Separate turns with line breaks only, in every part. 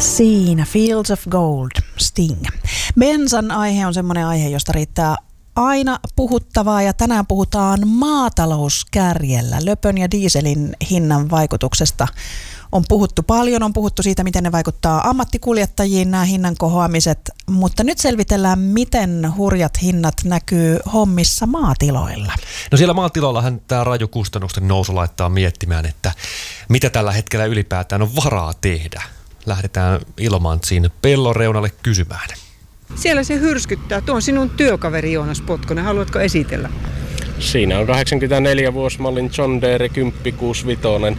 Siinä Fields of Gold, Sting. Bensan aihe on semmoinen aihe, josta riittää aina puhuttavaa ja tänään puhutaan maatalouskärjellä. Löpön ja dieselin hinnan vaikutuksesta on puhuttu paljon, on puhuttu siitä, miten ne vaikuttaa ammattikuljettajiin, nämä hinnan kohoamiset, mutta nyt selvitellään, miten hurjat hinnat näkyy hommissa maatiloilla.
No siellä maatiloillahan tämä raju kustannusten nousu laittaa miettimään, että mitä tällä hetkellä ylipäätään on varaa tehdä. Lähdetään Ilomantsiin pellon reunalle kysymään.
Siellä se hyrskyttää. Tuo on sinun työkaveri Joonas Potkonen. Haluatko esitellä?
Siinä on 84 vuosimallin John Deere 1065,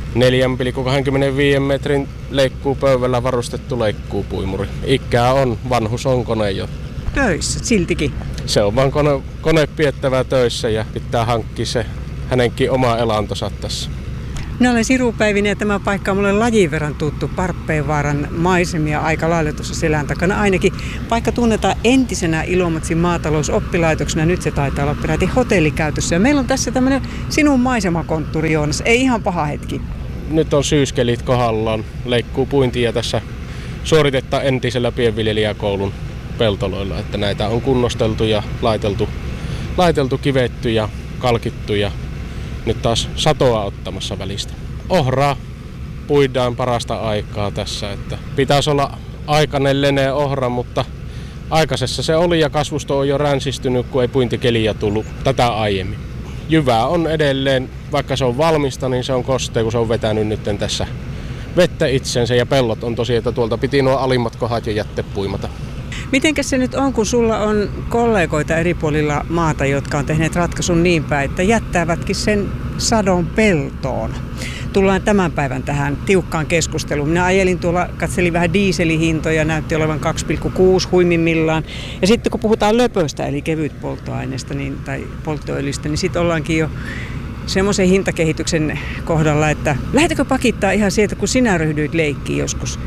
4,25 metrin leikkuupöydällä varustettu leikkuupuimuri. Ikää on, vanhus on kone jo.
Töissä, siltikin.
Se on vaan kone piettävää töissä ja pitää hankkia se hänenkin oma elantonsa tässä.
Minä olen sirupäivinä ja tämä paikka on mulle lajin verran tuttu. Parppeenvaaran maisemia aika lailla tuossa selän takana. Ainakin paikka tunnetaan entisenä Ilomantsin maatalousoppilaitoksena. Nyt se taitaa olla peräti hotellikäytössä. Ja meillä on tässä tämmöinen sinun maisemakonttori, Joonas. Ei ihan paha hetki.
Nyt on syyskelit kohdallaan. Leikkuu puintia tässä suoritetaan entisellä pienviljelijäkoulun peltoloilla. Että näitä on kunnosteltu ja laiteltu, kivetty ja kalkittu ja nyt taas satoa ottamassa välistä. Ohraa puidaan parasta aikaa tässä, että pitäisi olla aikainen lenee ohra, mutta aikaisessa se oli ja kasvusto on jo ränsistynyt, kun ei puintikeliä tullut tätä aiemmin. Jyvää on edelleen, vaikka se on valmista, niin se on kostea, kun se on vetänyt nyt tässä vettä itsensä ja pellot on tosiaan, että tuolta piti nuo alimmat kohdat jo jättepuimata.
Mitenkäs se nyt on, kun sulla on kollegoita eri puolilla maata, jotka on tehneet ratkaisun niin päin, että jättävätkin sen sadon peltoon? Tullaan tämän päivän tähän tiukkaan keskusteluun. Minä ajelin tuolla, katselin vähän dieselihintoja, näytti olevan 2,6 huimimmillaan. Ja sitten kun puhutaan löpöstä, eli kevytpolttoaineesta tai polttoöljystä, niin sitten ollaankin jo semmoisen hintakehityksen kohdalla, että lähdetkö pakittaa ihan sieltä, kun sinä ryhdyit leikkiin joskus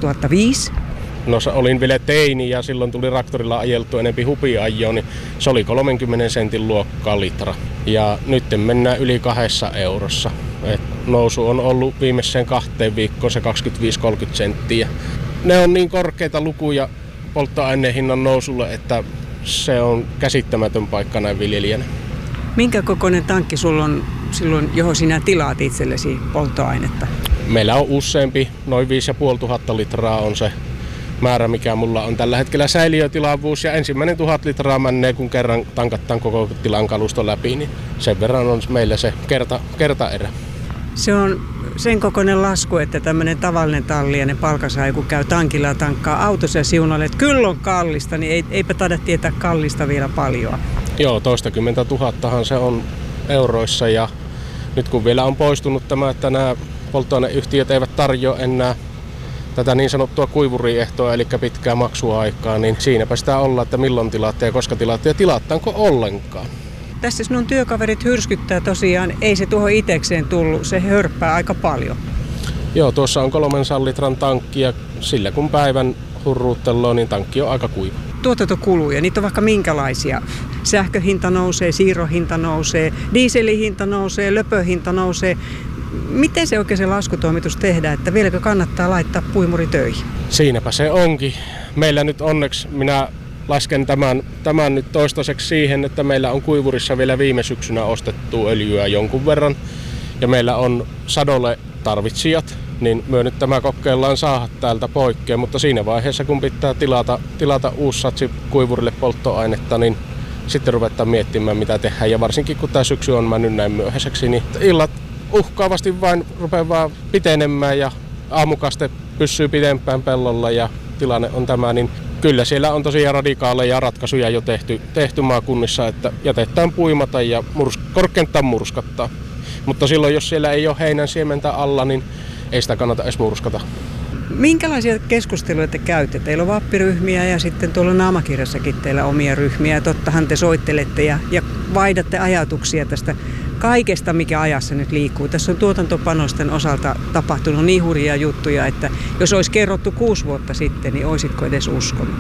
2005?
No olin vielä teini ja silloin tuli traktorilla ajeltu enempi hupiajoon, niin se oli 30 sentin luokkaa litra. Ja nyt mennään yli 2 eurossa. Et nousu on ollut viimeiseen 2 viikkoon se 25-30 senttiä. Ne on niin korkeita lukuja polttoaineen hinnan nousulle, että se on käsittämätön paikka näin viljelijänä.
Minkä kokoinen tankki sulla on silloin, johon sinä tilaat itsellesi polttoainetta? Meillä
on useampi, noin 5500 litraa on se määrä, mikä mulla on tällä hetkellä säiliötilavuus ja ensimmäinen 1000 litraa menee, kun kerran tankattaan koko tilan kalusto läpi, niin sen verran on meillä se kertaerä. Se
on sen kokoinen lasku, että tämmöinen tavallinen talliainen palkansaaja, kun käy tankilla ja tankkaa autossa ja siunalle, että kyllä on kallista, niin eipä taida tietää kallista vielä paljon.
Joo, 20 000 se on euroissa ja nyt kun vielä on poistunut tämä, että nämä polttoaineyhtiöt eivät tarjoa enää tätä niin sanottua kuivuriehtoa, eli pitkää maksuaikaa, niin siinäpä sitä ollaan, että milloin tilaatte ja koska tilaatte ja tilattaanko ollenkaan.
Tässä sinun työkaverit hyrskyttää tosiaan, ei se tuohon itekseen tullut, se hörppää aika paljon.
Joo, tuossa on 300 litran tankki ja sillä kun päivän hurruutteloo, niin tankki on aika kuiva.
Tuotantokuluja, niitä on vaikka minkälaisia. Sähköhinta nousee, siirrohinta nousee, dieselihinta nousee, löpöhinta nousee. Miten se oikein se laskutoimitus tehdään, että vieläkö kannattaa laittaa puimuri töihin?
Siinäpä se onkin. Meillä nyt onneksi, minä lasken tämän nyt toistaiseksi siihen, että meillä on kuivurissa vielä viime syksynä ostettu öljyä jonkun verran. Ja meillä on sadolle tarvitsijat, niin me nyt tämä kokeillaan saada täältä poikkeen. Mutta siinä vaiheessa, kun pitää tilata uusi satsi kuivurille polttoainetta, niin sitten ruvetaan miettimään, mitä tehdään. Ja varsinkin kun tämä syksy on mennyt näin myöhäiseksi, niin illat uhkaavasti vain rupeaa pitenemään ja aamukaste pysyy pidempään pellolla ja tilanne on tämä, niin kyllä siellä on tosiaan radikaaleja ratkaisuja jo tehty maakunnissa, että jätetään puimata ja korkeintaan murskattaa. Mutta silloin, jos siellä ei ole heinän siementä alla, niin ei sitä kannata edes murskata.
Minkälaisia keskusteluja te käytte? Teillä on vappiryhmiä ja sitten tuolla naamakirjassakin teillä omia ryhmiä. Tottahan te soittelette ja vaihdatte ajatuksia tästä kaikesta, mikä ajassa nyt liikkuu. Tässä on tuotantopanosten osalta tapahtunut niin hurjia juttuja, että jos olisi kerrottu 6 vuotta sitten, niin olisitko edes uskonut?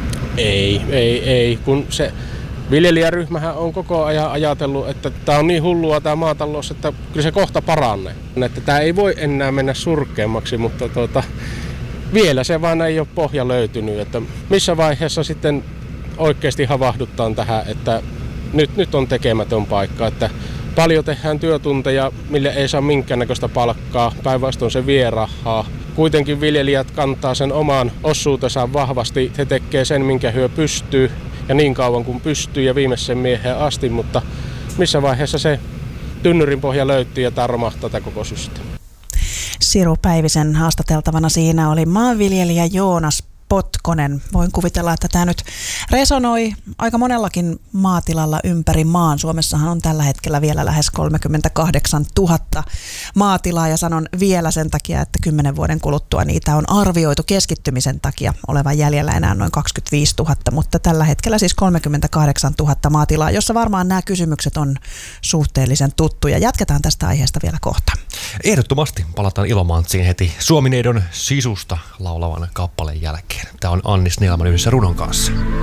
Ei, kun se viljelijäryhmähän on koko ajan ajatellut, että tämä on niin hullua tämä maatalous, että kyllä se kohta paranee. Että tämä ei voi enää mennä surkeammaksi, mutta vielä se vaan ei ole pohja löytynyt, että missä vaiheessa sitten oikeasti havahdutaan tähän, että nyt on tekemätön paikka, että paljon tehdään työtunteja, mille ei saa minkäännäköistä palkkaa, päinvastoin se vie rahaa. Kuitenkin viljelijät kantaa sen oman osuutensa vahvasti, he tekee sen, minkä hyö pystyy ja niin kauan kuin pystyy ja viimeisen miehen asti, mutta missä vaiheessa se tynnyrin pohja löytyy ja tämä romahtaa tätä koko systeemi.
Siru Päivisen haastateltavana siinä oli maanviljelijä Joonas Potkonen. Voin kuvitella, että tämä nyt resonoi aika monellakin maatilalla ympäri maan. Suomessahan on tällä hetkellä vielä lähes 38 000 maatilaa ja sanon vielä sen takia, että 10 vuoden kuluttua niitä on arvioitu keskittymisen takia olevan jäljellä enää noin 25 000, mutta tällä hetkellä siis 38 000 maatilaa, jossa varmaan nämä kysymykset on suhteellisen tuttuja. Jatketaan tästä aiheesta vielä kohta.
Ehdottomasti palataan Ilomantsiin heti Suomineidon sisusta laulavan kappaleen jälkeen. Tämä on Anni Snellman yhdessä runon kanssa.